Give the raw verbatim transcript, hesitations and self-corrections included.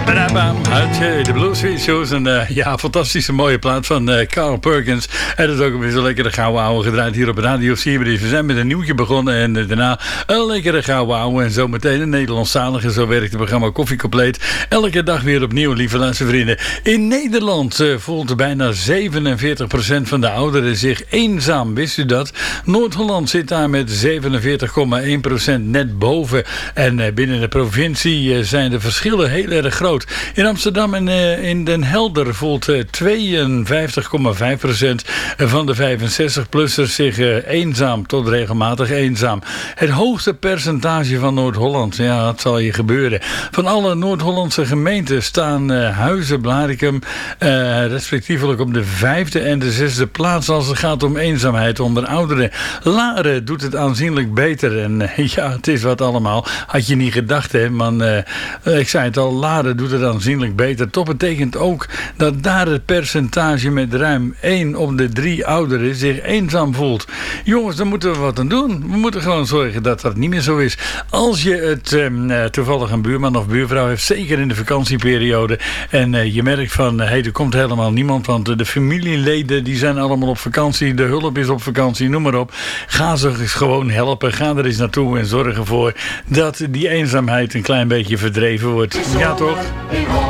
Uit uh, de Blue Sweet Shoes. Een uh, ja, fantastische mooie plaat van uh, Carl Perkins. En dat is ook weer zo lekkere gouden ouwe gedraaid hier op Radio Sirius. We zijn met een nieuwtje begonnen en uh, daarna een lekkere gouden ouwe. En zometeen een Nederlandstalige. Zo werkt het programma Koffie Compleet. Elke dag weer opnieuw, lieve luistervrienden. In Nederland uh, voelt bijna zevenenveertig procent van de ouderen zich eenzaam. Wist u dat? Noord-Holland zit daar met zevenenveertig komma één procent net boven. En uh, binnen de provincie uh, zijn de verschillen heel erg groot. In Amsterdam en uh, in Den Helder voelt uh, tweeënvijftig komma vijf procent van de vijfenzestig-plussers zich uh, eenzaam tot regelmatig eenzaam. Het hoogste percentage van Noord-Holland, ja, dat zal je gebeuren. Van alle Noord-Hollandse gemeenten staan uh, Huizen, Blaricum uh, respectievelijk op de vijfde en de zesde plaats als het gaat om eenzaamheid onder ouderen. Laren doet het aanzienlijk beter en uh, ja, het is wat allemaal. Had je niet gedacht, hè, man. Uh, ik zei het al, Laren doet het aanzienlijk beter. Toch betekent ook dat daar het percentage met ruim één op de drie ouderen zich eenzaam voelt. Jongens, daar moeten we wat aan doen. We moeten gewoon zorgen dat dat niet meer zo is. Als je het uh, toevallig een buurman of buurvrouw heeft, zeker in de vakantieperiode, en uh, je merkt van, hé, hey, er komt helemaal niemand, want uh, de familieleden die zijn allemaal op vakantie, de hulp is op vakantie, noem maar op. Ga ze eens gewoon helpen. Ga er eens naartoe en zorg ervoor dat die eenzaamheid een klein beetje verdreven wordt. Ja, toch?